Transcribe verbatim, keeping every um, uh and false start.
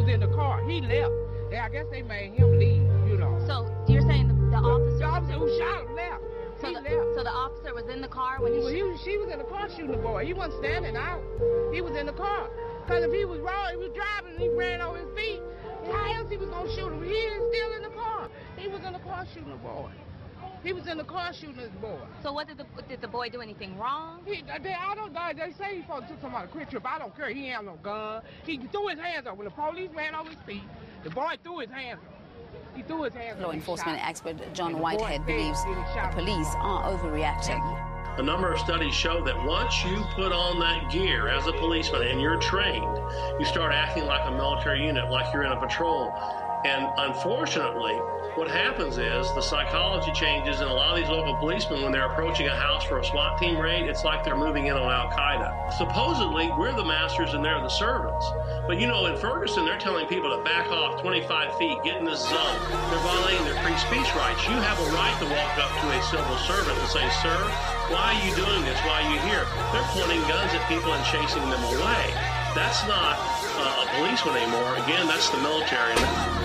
was in the car. He left. Yeah, I guess they made him leave, you know. So you're saying the, the officer... The officer who shot him left. So he the, left. So the officer was in the car when he... Well, he was, she was in the car shooting the boy. He wasn't standing out. He was in the car. Because if he was wrong, he was driving and he ran over his feet, how else he was going to shoot him? He was still in the car. He was in the car shooting the boy. He was in the car shooting his boy. So what did the did the boy do anything wrong? He, they, I don't know. They say he supposed to took somebody a quick trip. I don't care. He ain't have no gun. He threw his hands up. When the police ran over his feet, the boy threw his hands up. He threw his hands Law up. enforcement expert John Whitehead believes the police are overreacting. A number of studies show that once you put on that gear as a policeman and you're trained, you start acting like a military unit, like you're in a patrol. And unfortunately, what happens is the psychology changes, and a lot of these local policemen, when they're approaching a house for a SWAT team raid, it's like they're moving in on Al-Qaeda. Supposedly, we're the masters and they're the servants. But you know, in Ferguson, they're telling people to back off twenty-five feet, get in this zone. They're violating their free speech rights. You have a right to walk up to a civil servant and say, sir, why are you doing this? Why are you here? They're pointing guns at people and chasing them away. That's not uh, a policeman anymore. Again, that's the military.